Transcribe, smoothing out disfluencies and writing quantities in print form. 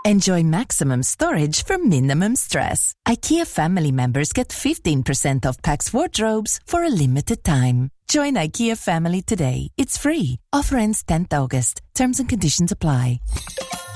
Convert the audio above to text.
Enjoy maximum storage for minimum stress. IKEA family members get 15% off Pax wardrobes for a limited time. Join IKEA family today. It's free. Offer ends 10th August. Terms and conditions apply.